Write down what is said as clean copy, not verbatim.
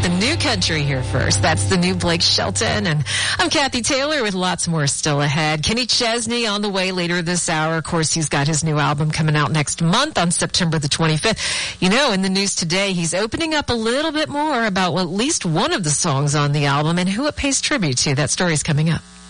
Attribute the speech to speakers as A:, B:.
A: The new country here first. That's the new Blake Shelton. And I'm Kathy Taylor with lots more still ahead. Kenny Chesney on the way later this hour. Of course, he's got his new album coming out next month on September the 25th. You know, in the news today, he's opening up a little bit more about at least one of the songs on the album and who it pays tribute to. That story's coming up.